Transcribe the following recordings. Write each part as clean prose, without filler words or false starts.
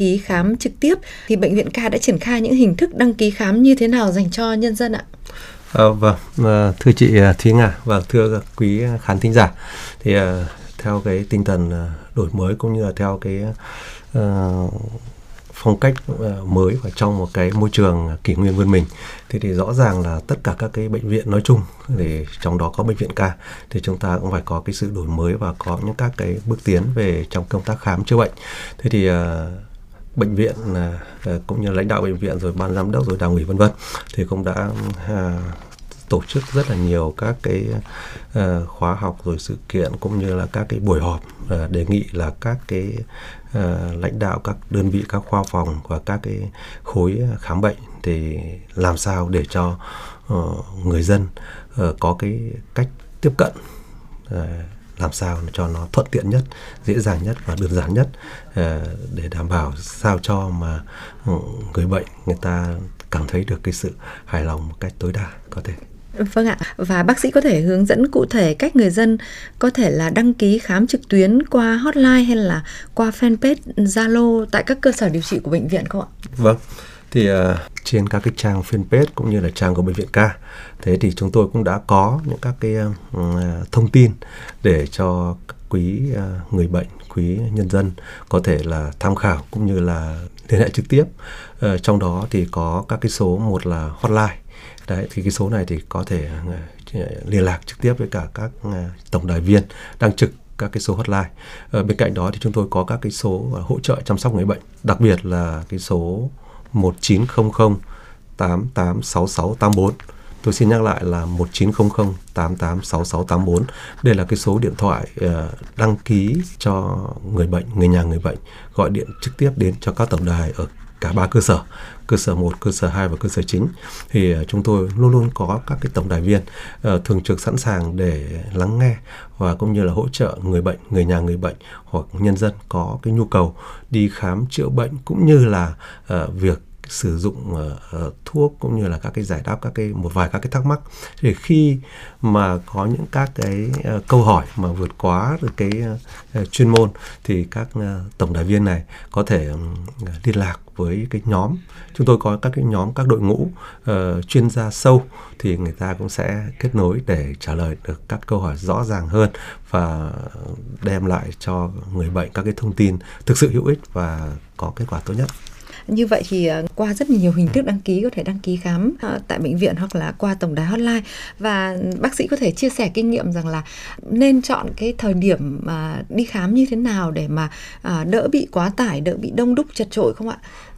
ký khám trực tiếp, thì Bệnh viện Ca đã triển khai những hình thức đăng ký khám như thế nào dành cho nhân dân ạ? Vâng, thưa chị Thúy Nga và thưa quý khán thính giả, thì theo cái tinh thần đổi mới cũng như là theo cái phong cách mới và trong một cái môi trường kỷ nguyên vươn mình, thì rõ ràng là tất cả các cái bệnh viện nói chung, thì trong đó có Bệnh viện Ca, thì chúng ta cũng phải có cái sự đổi mới và có những các cái bước tiến về trong công tác khám chữa bệnh. Thế thì bệnh viện cũng như lãnh đạo bệnh viện rồi ban giám đốc rồi đảng ủy vân vân thì cũng đã tổ chức rất là nhiều các cái khóa học rồi sự kiện cũng như là các cái buổi họp đề nghị là các cái lãnh đạo các đơn vị, các khoa phòng và các cái khối khám bệnh thì làm sao để cho người dân có cái cách tiếp cận làm sao cho nó thuận tiện nhất, dễ dàng nhất và đơn giản nhất, để đảm bảo sao cho mà người bệnh người ta cảm thấy được cái sự hài lòng một cách tối đa có thể. Vâng ạ, và bác sĩ có thể hướng dẫn cụ thể cách người dân có thể là đăng ký khám trực tuyến qua hotline hay là qua fanpage Zalo tại các cơ sở điều trị của bệnh viện không ạ? Vâng, thì trên các cái trang fanpage cũng như là trang của Bệnh viện Ca, thế thì chúng tôi cũng đã có những các cái thông tin để cho quý người bệnh, quý nhân dân có thể là tham khảo cũng như là liên hệ trực tiếp. Trong đó thì có các cái số, một là hotline. Đấy, thì cái số này thì có thể liên lạc trực tiếp với cả các tổng đài viên đang trực các cái số hotline. Bên cạnh đó thì chúng tôi có các cái số hỗ trợ chăm sóc người bệnh, đặc biệt là cái số 1900 886684. Tôi xin nhắc lại là 1900 886684. Đây là cái số điện thoại đăng ký cho người bệnh, người nhà người bệnh gọi điện trực tiếp đến cho các tổng đài ở cả 3 cơ sở. Cơ sở 1, cơ sở 2 và cơ sở chính. Thì chúng tôi luôn luôn có các cái tổng đài viên thường trực sẵn sàng để lắng nghe và cũng như là hỗ trợ người bệnh, người nhà người bệnh hoặc nhân dân có cái nhu cầu đi khám chữa bệnh cũng như là việc sử dụng thuốc cũng như là các cái giải đáp một vài các cái thắc mắc. Thì khi mà có những các cái câu hỏi mà vượt quá được cái chuyên môn thì các tổng đài viên này có thể liên lạc với cái nhóm. Chúng tôi có các cái nhóm, các đội ngũ chuyên gia sâu thì người ta cũng sẽ kết nối để trả lời được các câu hỏi rõ ràng hơn và đem lại cho người bệnh các cái thông tin thực sự hữu ích và có kết quả tốt nhất. Như vậy thì qua rất nhiều hình thức đăng ký, có thể đăng ký khám tại bệnh viện hoặc là qua tổng đài hotline. Và bác sĩ có thể chia sẻ kinh nghiệm rằng là nên chọn cái thời điểm mà đi khám như thế nào để mà đỡ bị quá tải, đỡ bị đông đúc chật chội không ạ?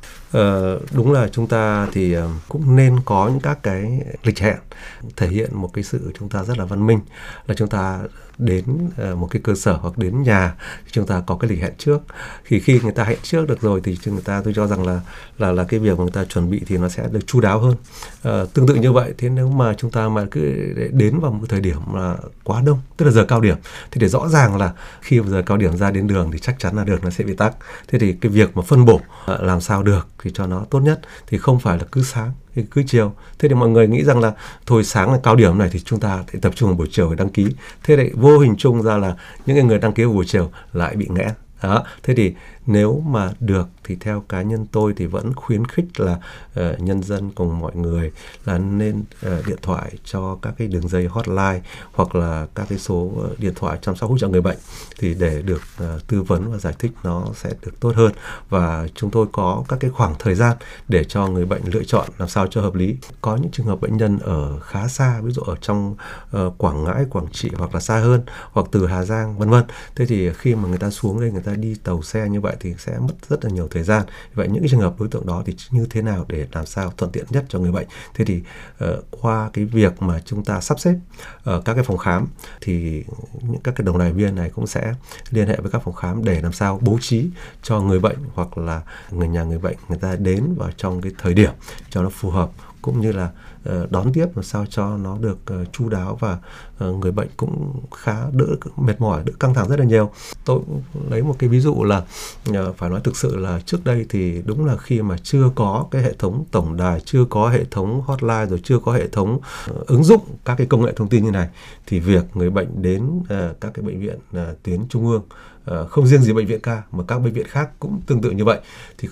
Đúng là chúng ta thì cũng nên có những các cái lịch hẹn thể hiện một cái sự chúng ta rất là văn minh, là chúng ta đến một cái cơ sở hoặc đến nhà chúng ta có cái lịch hẹn trước. Khi người ta hẹn trước được rồi thì người ta, tôi cho rằng là cái việc mà người ta chuẩn bị thì nó sẽ được chu đáo hơn. Tương tự như vậy, thế nếu mà chúng ta mà cứ đến vào một thời điểm là quá đông, tức là giờ cao điểm, thì để rõ ràng là khi giờ cao điểm ra đến đường thì chắc chắn là đường nó sẽ bị tắc. Thế thì cái việc mà phân bổ làm sao được thì cho nó tốt nhất thì không phải là cứ sáng thì cứ chiều. Thế thì mọi người nghĩ rằng là thôi sáng là cao điểm này thì chúng ta phải tập trung vào buổi chiều để đăng ký. Thế thì vô hình chung ra là những người đăng ký vào buổi chiều lại bị nghẽn. Đó. Thế thì nếu mà được thì theo cá nhân tôi thì vẫn khuyến khích là nhân dân cùng mọi người là nên điện thoại cho các cái đường dây hotline hoặc là các cái số điện thoại chăm sóc hỗ trợ người bệnh thì để được tư vấn và giải thích nó sẽ được tốt hơn. Và chúng tôi có các cái khoảng thời gian để cho người bệnh lựa chọn làm sao cho hợp lý. Có những trường hợp bệnh nhân ở khá xa, ví dụ ở trong Quảng Ngãi, Quảng Trị hoặc là xa hơn, hoặc từ Hà Giang vân vân. Thế thì khi mà người ta xuống đây, người ta đi tàu xe như vậy thì sẽ mất rất là nhiều thời gian. Vậy những cái trường hợp đối tượng đó thì như thế nào để làm sao thuận tiện nhất cho người bệnh? Thế thì qua cái việc mà chúng ta sắp xếp các cái phòng khám thì những các cái tổng đài viên này cũng sẽ liên hệ với các phòng khám để làm sao bố trí cho người bệnh hoặc là người nhà người bệnh người ta đến vào trong cái thời điểm cho nó phù hợp, cũng như là đón tiếp làm sao cho nó được chu đáo và người bệnh cũng khá đỡ mệt mỏi, đỡ căng thẳng rất là nhiều. Tôi lấy một cái ví dụ là phải nói thực sự là trước đây thì đúng là khi mà chưa có cái hệ thống tổng đài, chưa có hệ thống hotline, rồi chưa có hệ thống ứng dụng các cái công nghệ thông tin như này, thì việc người bệnh đến các cái bệnh viện tuyến trung ương, không riêng gì Bệnh viện Ca mà các bệnh viện khác cũng tương tự như vậy, thì